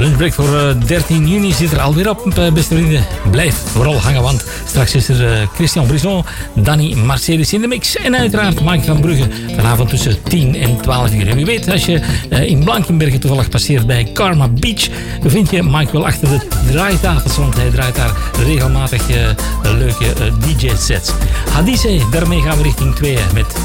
Lunchbreak voor 13 juni zit er alweer op, beste vrienden. Blijf vooral hangen, want straks is er Christian Brison, Danny Mercedes in de mix. En uiteraard Mike van Brugge vanavond tussen 10 en 12 uur. En wie weet, als je in Blankenberge toevallig passeert bij Karma Beach, dan vind je Mike wel achter de draaitafels, want hij draait daar regelmatig leuke DJ-sets. Hadise, daarmee gaan we richting 2 met